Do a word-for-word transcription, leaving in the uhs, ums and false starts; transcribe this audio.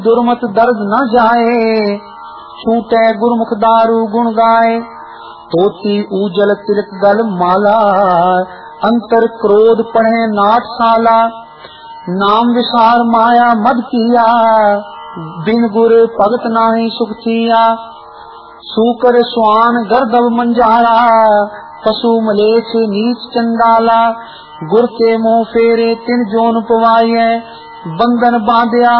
दुर्मत दर्द न जाए, छूटे गुरमुख दारू गुण गाए। तोती उजल तिलक गल माला, अंतर क्रोध पढ़े नाटशाला। नाम विसार माया मद किया, बिन गुर भगत नाही सुख थिया। सूकर स्वान गर्दव मंजाला, पशु मलेच्छ नीच चंडाला। गुर के मोह फेरे तिन जोन पवाये, बंधन बांध्या